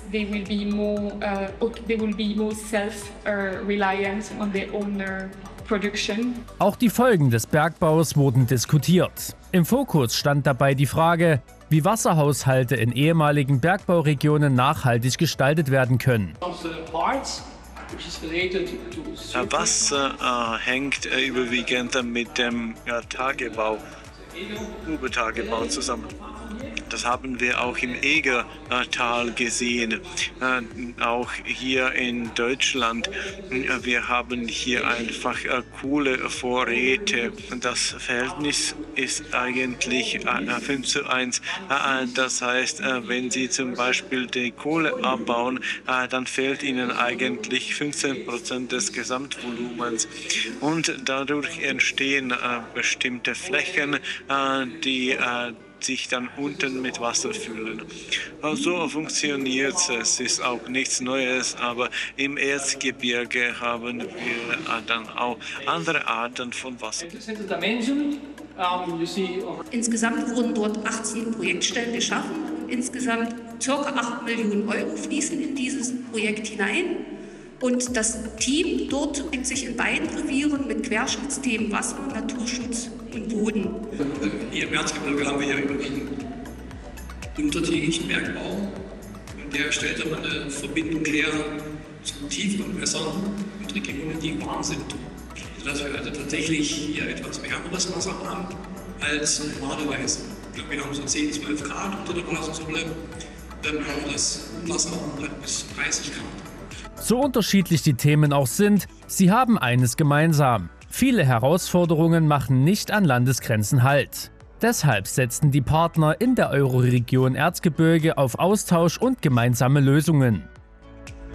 they will be more self-reliant on their own production. Auch die Folgen des Bergbaus wurden diskutiert. Im Fokus stand dabei die Frage, wie Wasserhaushalte in ehemaligen Bergbauregionen nachhaltig gestaltet werden können. Wasser hängt überwiegend mit dem Tagebau, Grubentagebau zusammen. Das haben wir auch im Egertal gesehen, auch hier in Deutschland. Wir haben hier einfach Kohlevorräte. Das Verhältnis ist eigentlich 5:1. Das heißt, wenn Sie zum Beispiel die Kohle abbauen, dann fehlt Ihnen eigentlich 15% des Gesamtvolumens. Und dadurch entstehen bestimmte Flächen, die sich dann unten mit Wasser füllen. So funktioniert es. Es ist auch nichts Neues, aber im Erzgebirge haben wir dann auch andere Arten von Wasser. Insgesamt wurden dort 18 Projektstellen geschaffen. Insgesamt ca. 8 Millionen Euro fließen in dieses Projekt hinein. Und das Team dort bringt sich in beiden Revieren mit Querschnittsthemen Wasser, Naturschutz und Boden. Hier im Erzgebirge haben wir ja überwiegend untertägigen Bergbau. Und der stellt aber eine Verbindung her zu tieferen Wässern und Regionen, die warm sind. Sodass wir also tatsächlich hier etwas wärmeres Wasser haben als normalerweise. Ich glaube, wir haben so 10, 12 Grad unter der Wassersäule. Dann haben wir das Wasser bis 30 Grad. So unterschiedlich die Themen auch sind, sie haben eines gemeinsam. Viele Herausforderungen machen nicht an Landesgrenzen Halt. Deshalb setzten die Partner in der Euroregion Erzgebirge auf Austausch und gemeinsame Lösungen.